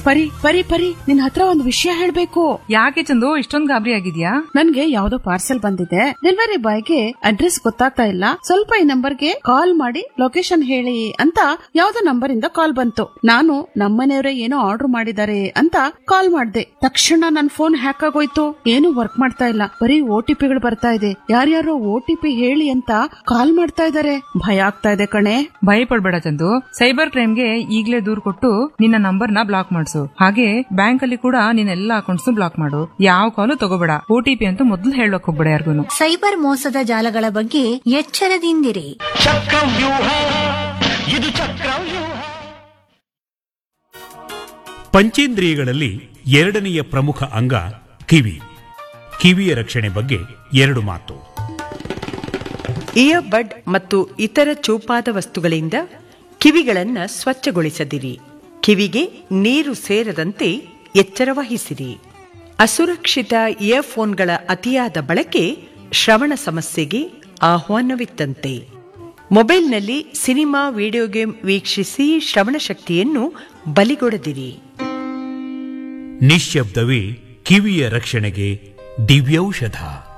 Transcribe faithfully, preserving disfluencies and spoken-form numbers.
ಪರಿ ಪರಿ ಪರಿ ನಿನ್ ಹತ್ರ ಒಂದು ವಿಷಯ ಹೇಳ್ಬೇಕು. ಯಾಕೆ ಚಂದು ಇಷ್ಟೊಂದು ಗಾಬರಿ ಆಗಿದ್ಯಾ? ನನ್ಗೆ ಯಾವ್ದೋ ಪಾರ್ಸೆಲ್ ಬಂದಿದೆ. ಡೆಲಿವರಿ ಬಾಯ್ಗೆ ಅಡ್ರೆಸ್ ಗೊತ್ತಾಗ್ತಾ ಇಲ್ಲ. ಸ್ವಲ್ಪ ಈ ನಂಬರ್ಗೆ ಕಾಲ್ ಮಾಡಿ ಲೊಕೇಶನ್ ಹೇಳಿ ಅಂತ ಯಾವ್ದೋ ನಂಬರ್ ಇಂದ ಕಾಲ್ ಬಂತು. ನಾನು ನಮ್ಮನೆಯವರೇ ಏನೋ ಆರ್ಡರ್ ಮಾಡಿದ್ದಾರೆ ಅಂತ ಕಾಲ್ ಮಾಡ್ದೆ. ತಕ್ಷಣ ನನ್ ಫೋನ್ ಹ್ಯಾಕ್ ಆಗೋಯ್ತು. ಏನು ವರ್ಕ್ ಮಾಡ್ತಾ ಇಲ್ಲ. ಬರೀ ಓ ಟಿ ಪಿಗಳು ಬರ್ತಾ ಇದೆ. ಯಾರ್ಯಾರೋ ಓ ಟಿ ಪಿ ಹೇಳಿ ಅಂತ ಕಾಲ್ ಮಾಡ್ತಾ ಇದಾರೆ. ಭಯ ಆಗ್ತಾ ಇದೆ ಕಣೆ. ಭಯ ಪಡ್ಬೇಡ ಚಂದು. ಸೈಬರ್ ಕ್ರೈಮ್ಗೆ ಈಗ್ಲೇ ದೂರ್ ಕೊಟ್ಟು ನಿನ್ನ ನಂಬರ್ ನ ಬ್ಲಾಕ್ ಮಾಡಿಸು. ಹಾಗೆ ಬ್ಯಾಂಕ್ ಅಲ್ಲಿ ಕೂಡ ನಿನ್ನ ಎಲ್ಲಾ ಅಕೌಂಟ್ಸ್ ಬ್ಲಾಕ್ ಮಾಡು. ಯಾವ ಕಾಲು ತಗೋಬೇಡ. ಓ ಟಿ ಪಿ ಅಂತ ಮೊದಲು ಹೇಳಕ್ ಹೋಗ್ಬೇಡ ಯಾರಿಗೂ. ಸೈಬರ್ ಮೋಸದ ಜಾಲಗಳ ಬಗ್ಗೆ ಎಚ್ಚರದಿಂದಿರಿ. ಪಂಚೇಂದ್ರಿಯಗಳಲ್ಲಿ ಎರಡನೆಯ ಪ್ರಮುಖ ಅಂಗ ಕಿವಿ. ಕಿವಿಯ ರಕ್ಷಣೆ ಬಗ್ಗೆ ಎರಡು ಮಾತು. ಇಯರ್ ಬಡ್ ಮತ್ತು ಇತರ ಚೂಪಾದ ವಸ್ತುಗಳಿಂದ ಕಿವಿಗಳನ್ನು ಸ್ವಚ್ಛಗೊಳಿಸದಿರಿ. ಕಿವಿಗೆ ನೀರು ಸೇರದಂತೆ ಎಚ್ಚರ ವಹಿಸಿರಿ. ಅಸುರಕ್ಷಿತ ಇಯರ್ಫೋನ್ಗಳ ಅತಿಯಾದ ಬಳಕೆ ಶ್ರವಣ ಸಮಸ್ಯೆಗೆ ಆಹ್ವಾನವಿತ್ತಂತೆ. ಮೊಬೈಲ್ನಲ್ಲಿ ಸಿನಿಮಾ, ವಿಡಿಯೋ ಗೇಮ್ ವೀಕ್ಷಿಸಿ ಶ್ರವಣ ಶಕ್ತಿಯನ್ನು ಬಲಿಗೊಡದಿರಿ. ನಿಶ್ಶಬ್ದವೇ ಕಿವಿಯ ರಕ್ಷಣೆಗೆ ದಿವ್ಯೌಷಧ.